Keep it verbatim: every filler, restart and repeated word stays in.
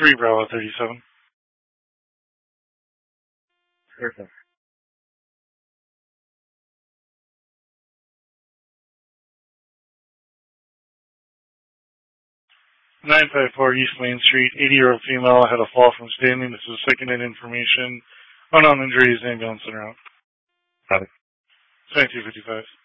three Bravo thirty-seven. Perfect. nine five four East Main Street, eighty-year-old female had a fall from standing. This is second-hand information. Unknown injuries, ambulance en route. Got it. twenty-two fifty-five.